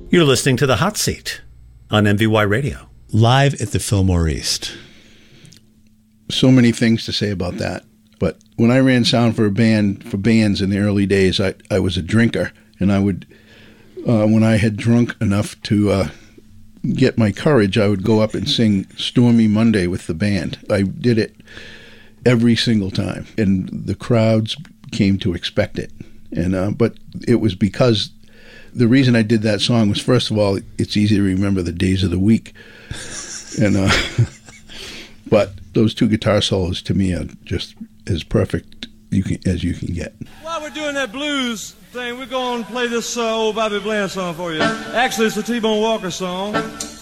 You're listening to The Hot Seat on MVY Radio. Live at the Fillmore East. So many things to say about that. But when I ran sound for bands in the early days, I was a drinker. And I would, when I had drunk enough to get my courage, I would go up and sing Stormy Monday with the band. I did it every single time. And the crowds came to expect it. And but it was because the reason I did that song was, first of all, it's easy to remember the days of the week. And but those two guitar solos to me are just as perfect as you can get. While we're doing that blues thing, we're going to play this old Bobby Bland song for you. Actually, it's a T-Bone Walker song.